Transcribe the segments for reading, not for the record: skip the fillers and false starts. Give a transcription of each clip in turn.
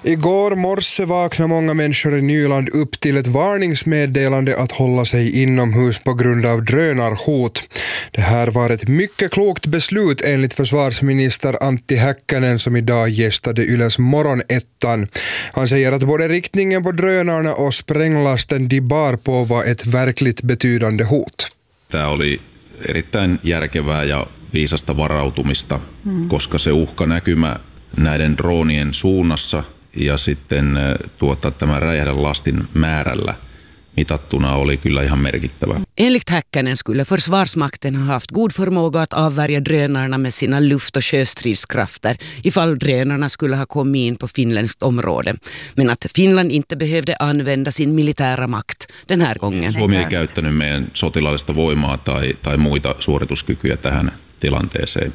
Igår morse vaknade många människor i Nyland upp till ett varningsmeddelande att hålla sig inomhus på grund av drönarhot. Det här var ett mycket klokt beslut enligt försvarsminister Antti Häkkänen som idag gästade Yles morgonettan. Han säger att både riktningen på drönarna och spränglasten de bar på var ett verkligt betydande hot. Tämä oli erittäin järkevää ja viisasta varautumista, koska se uhkanäkymä näiden droonien suunnassa ja sitten tämän räjähdelastin määrällä mitattuna oli kyllä ihan merkittävä. Enligt Häkkänen skulle Försvarsmakten ha haft god förmåga att avvärja drönarna med sina luft- och sjöstridskrafter ifall drönarna skulle ha kommit in på finländskt område. Men att Finland inte behövde använda sin militära makt den här gången. Suomi ei käyttänyt meidän sotilaallista voimaa tai muita suorituskykyjä tähän tilanteeseen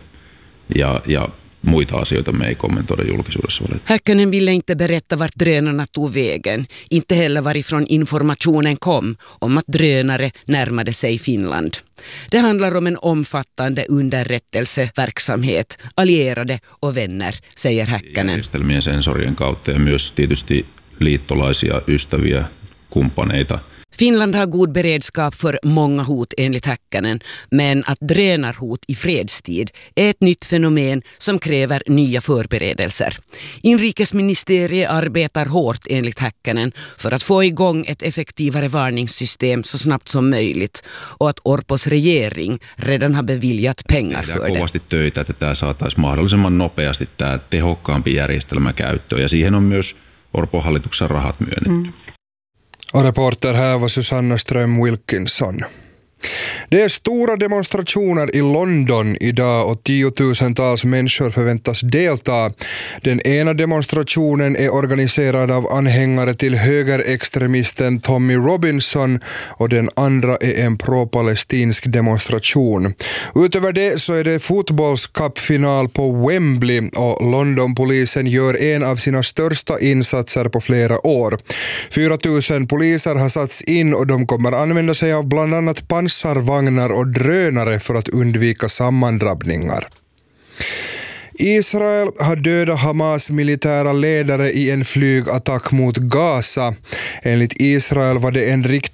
ja muita asioita me ei kommentoida julkisuudessa. Häkkänen ville inte berätta vart drönarna tog vägen, inte heller varifrån informationen kom om att drönare närmade sig Finland. Det handlar om en omfattande underrättelseverksamhet, allierade och vänner, säger Häkkänen. Järjestelmien sensorien kautta ja myös tietysti liittolaisia, ystäviä, kumppaneita. Finland har god beredskap för många hot enligt Häkkänen, men att drönarhot i fredstid är ett nytt fenomen som kräver nya förberedelser. Inrikesministeriet arbetar hårt enligt Häkkänen för att få igång ett effektivare varningssystem så snabbt som möjligt och att Orpos regering redan har beviljat pengar för det. Tehdään kovasti töitä, että tämä saataisiin mahdollisimman nopeasti tämä tehokkaampi järjestelmä käyttöön ja siihen on myös Orpon hallituksen rahat myönnetty. Och reporter här var Susanna Ström-Wilkinson. Det är stora demonstrationer i London idag och 10 000-tals människor förväntas delta. Den ena demonstrationen är organiserad av anhängare till högerextremisten Tommy Robinson och den andra är en pro-palestinsk demonstration. Utöver det så är det fotbollscupfinal på Wembley och Londonpolisen gör en av sina största insatser på flera år. 4 000 poliser har satts in och de kommer använda sig av bland annat pansarvagnar och drönare för att undvika sammandrabbningar. Israel har dödat Hamas militära ledare i en flygattack mot Gaza. Enligt Israel var det en riktad